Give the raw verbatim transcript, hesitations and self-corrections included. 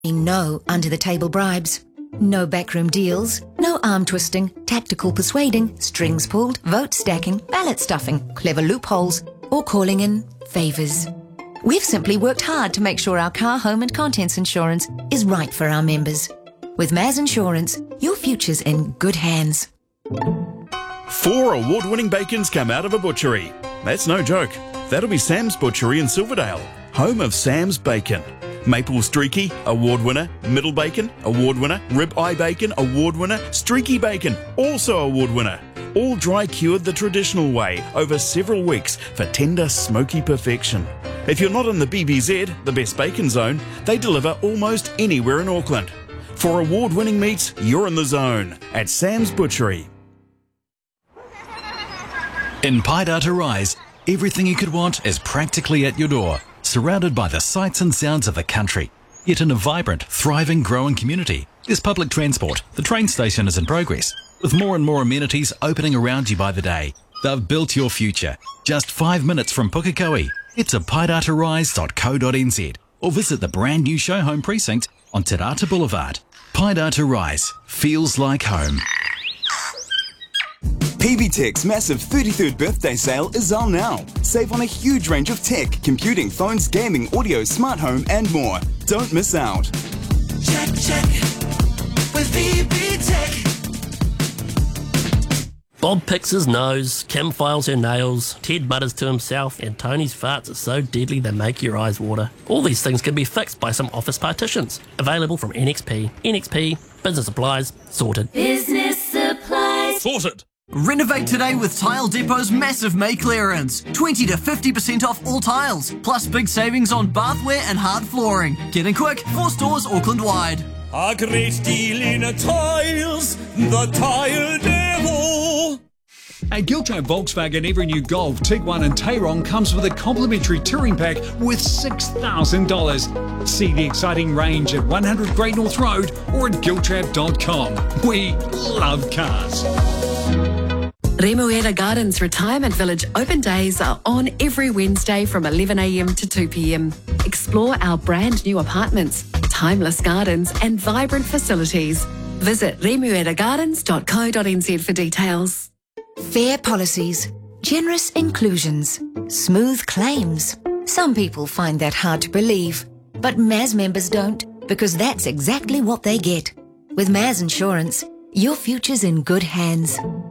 No under-the-table bribes, no backroom deals, no arm-twisting, tactical persuading, strings pulled, vote stacking, ballot stuffing, clever loopholes, or calling in favours. We've simply worked hard to make sure our car, home and contents insurance is right for our members. With Maz Insurance, your future's in good hands. Four award-winning bacons come out of a butchery. That's no joke. That'll be Sam's Butchery in Silverdale, home of Sam's Bacon. Maple Streaky, award winner. Middle Bacon, award winner. Rib Eye Bacon, award winner. Streaky Bacon, also award winner. All dry cured the traditional way over several weeks for tender, smoky perfection. If you're not in the B B Z, the Best Bacon Zone, they deliver almost anywhere in Auckland. For award-winning meats, you're in the zone at Sam's Butchery. In Paidata Rise, everything you could want is practically at your door, surrounded by the sights and sounds of the country, yet in a vibrant, thriving, growing community. There's public transport, the train station is in progress, with more and more amenities opening around you by the day. They've built your future, just five minutes from Pukekohe. Head to paidata rise dot co dot n z or visit the brand new show home precinct on Te Rata Boulevard. Paidata Rise feels like home. P B Tech's massive thirty-third birthday sale is on now. Save on a huge range of tech, computing, phones, gaming, audio, smart home and more. Don't miss out. Check, check with P B Tech. Bob picks his nose, Kim files her nails, Ted mutters to himself, and Tony's farts are so deadly they make your eyes water. All these things can be fixed by some office partitions. Available from N X P. N X P, business supplies, sorted. Business supplies. Sorted. Renovate today with Tile Depot's massive May clearance. twenty to fifty percent off all tiles, plus big savings on bathware and hard flooring. Get in quick, four stores Auckland-wide. A great deal in a tiles, the Tile Depot. At Giltrap Volkswagen, every new Golf, Tiguan and Tayron comes with a complimentary touring pack worth six thousand dollars. See the exciting range at one hundred Great North Road or at giltrap dot com. We love cars. Remuera Gardens Retirement Village open days are on every Wednesday from eleven a m to two p m. Explore our brand new apartments, timeless gardens and vibrant facilities. Visit remuera gardens dot co dot n z for details. Fair policies, generous inclusions, smooth claims. Some people find that hard to believe, but Maz members don't, because that's exactly what they get. With Maz Insurance, your future's in good hands.